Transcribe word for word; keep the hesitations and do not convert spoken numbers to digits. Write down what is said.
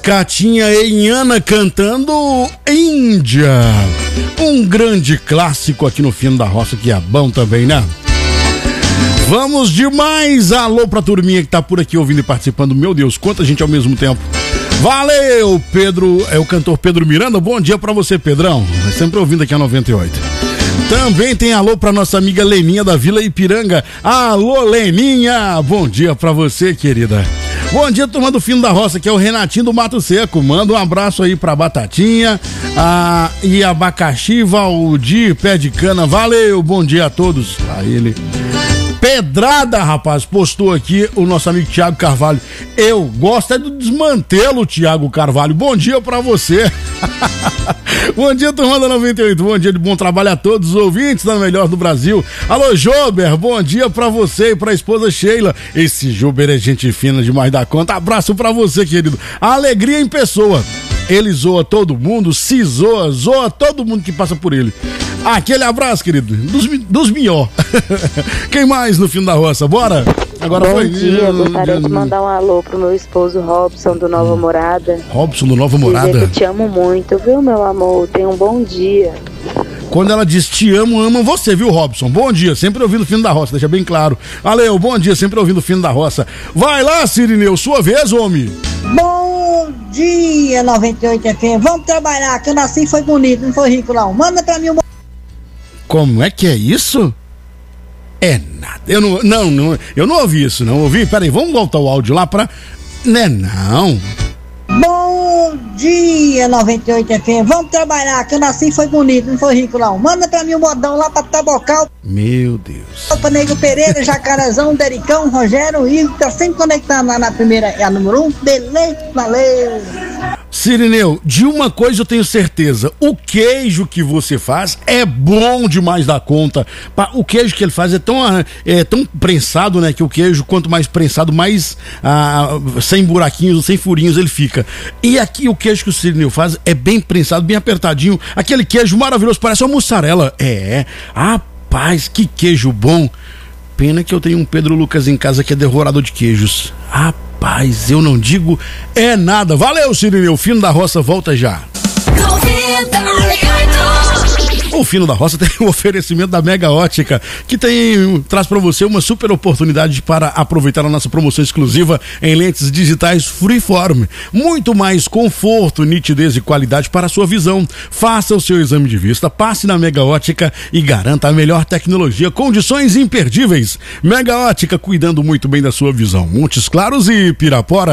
Catinha e Ana cantando Índia. Um grande clássico aqui no Fino da Roça, que é bom também, né? Vamos demais! Alô pra turminha que tá por aqui ouvindo e participando. Meu Deus, quanta gente ao mesmo tempo. Valeu, Pedro, é o cantor Pedro Miranda. Bom dia pra você, Pedrão. Sempre ouvindo aqui a noventa e oito. Também tem alô pra nossa amiga Leninha da Vila Ipiranga. Alô, Leninha! Bom dia pra você, querida. Bom dia, turma do Fino da Roça, que é o Renatinho do Mato Seco. Manda um abraço aí pra Batatinha a, e Abacaxi, Valdir, Pé de Cana. Valeu, bom dia a todos. A ele. Pedrada, rapaz, postou aqui o nosso amigo Tiago Carvalho. Eu gosto é do desmantelo, Tiago Carvalho. Bom dia pra você. Bom dia, turma da noventa e oito. Bom dia de bom trabalho a todos os ouvintes da melhor do Brasil. Alô, Jober, bom dia pra você e pra esposa Sheila. Esse Jober é gente fina demais da conta. Abraço pra você, querido. A alegria em pessoa. Ele zoa todo mundo, se zoa, zoa todo mundo que passa por ele. Aquele abraço, querido, dos, dos melhor. Quem mais no Fino da Roça? Bora? Agora Bom foi. dia, eu gostaria de mandar um alô pro meu esposo Robson do Nova Morada. Robson do Nova Morada. Dizer que eu te amo muito, viu, meu amor? Tenha um bom dia. Quando ela diz te amo, ama você, viu, Robson? Bom dia, sempre ouvindo o Fino da Roça, deixa bem claro. Valeu, bom dia, sempre ouvindo o Fino da Roça. Vai lá, Cirineu, sua vez, homem. Bom dia, noventa e oito F M. Vamos trabalhar, que eu nasci foi bonito, não foi rico não. Manda pra mim um... Como é que é isso? É nada. Eu não, não, não, eu não ouvi isso, não ouvi. Peraí, vamos voltar o áudio lá pra... Né, não. Bom dia, noventa e oito F M. Vamos trabalhar, que eu nasci foi bonito, não foi rico não. Manda pra mim um modão lá pra Tabocal. Meu Deus. Opa, Nego Pereira, Jacarezão, Dericão, Rogério, Igor, tá sempre conectado lá na primeira, é a número um. Beleza, valeu. Cirineu, de uma coisa eu tenho certeza, o queijo que você faz é bom demais da conta. O queijo que ele faz é tão, é tão prensado, né, que o queijo, quanto mais prensado, mais ah, sem buraquinhos, sem furinhos ele fica. E aqui o queijo que o Cirineu faz é bem prensado, bem apertadinho, aquele queijo maravilhoso, parece uma mussarela. É, rapaz, que queijo bom. Pena que eu tenho um Pedro Lucas em casa que é devorador de queijos. Rapaz, eu não digo é nada. Valeu, Cirineu. O Fino da Roça volta já. O Fino da Roça tem um oferecimento da Mega Ótica, que tem, traz para você uma super oportunidade para aproveitar a nossa promoção exclusiva em lentes digitais Freeform. Muito mais conforto, nitidez e qualidade para a sua visão. Faça o seu exame de vista, passe na Mega Ótica e garanta a melhor tecnologia, condições imperdíveis. Mega Ótica, cuidando muito bem da sua visão. Montes Claros e Pirapora.